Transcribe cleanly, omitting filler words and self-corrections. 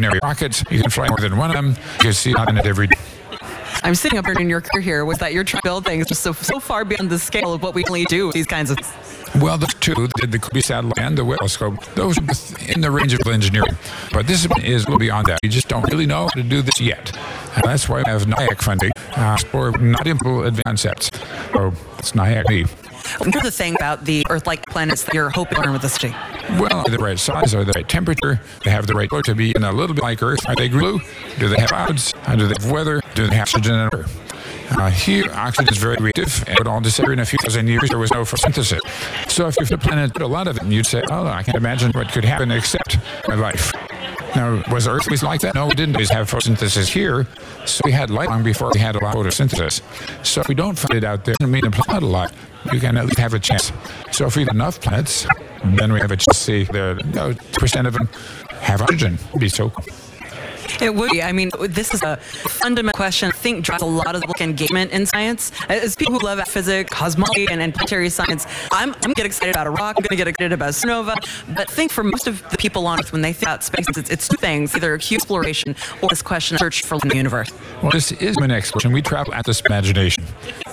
ordinary rockets. You can fly more than one of them. You can see on it every day. I'm sitting up in your career here was that you're trying to build things just so far beyond the scale of what we only do with these kinds of. Well, the two, the Kobe satellite and the Webb telescope, those are in the range of engineering. But this is a little beyond that. We just don't really know how to do this yet. And that's why we have NIAC funding for not simple advanced concepts. So it's NIAC. What are the thing about the Earth-like planets that you're hoping to learn with this study? Well, the right size, or the right temperature, they have the right color to be in a little bit like Earth. Are they blue? Do they have clouds? Do they have weather? Do they have oxygen and water? Here, oxygen is very reactive, and it would all disappear in a few thousand years. There was no photosynthesis. So if the planet did a lot of it, you'd say, oh, I can't imagine what could happen except life. Now, was Earth always like that? No, we didn't always have photosynthesis here. So we had light long before we had a lot of photosynthesis. So if we don't find it out there, it means the planet a lot. You can at least have a chance. So if we have enough planets, then we have a chance to see the 2% of them have oxygen. It'd be so cool. It would be. I mean, this is a fundamental question I think drives a lot of the public engagement in science. As people who love physics, cosmology, and planetary science, I'm going to get excited about a rock, I'm going to get excited about a supernova, but I think for most of the people on Earth, when they think about space, it's two things, either acute exploration or this question of search for life in the universe. Well, this is my next question. We travel at this imagination.